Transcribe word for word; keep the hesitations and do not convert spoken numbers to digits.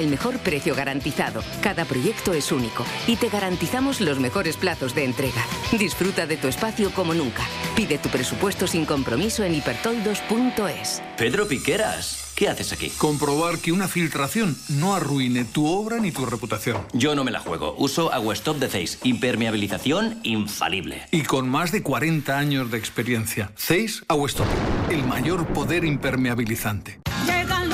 El mejor precio garantizado. Cada proyecto es único y te garantizamos los mejores plazos de entrega. Disfruta de tu espacio como nunca. Pide tu presupuesto sin compromiso en hipertoldos punto es. Pedro Piqueras, ¿qué haces aquí? Comprobar que una filtración no arruine tu obra ni tu reputación. Yo no me la juego. Uso Aguastop de Zeiss. Impermeabilización infalible. Y con más de cuarenta años de experiencia. Zeiss Aguastop, el mayor poder impermeabilizante.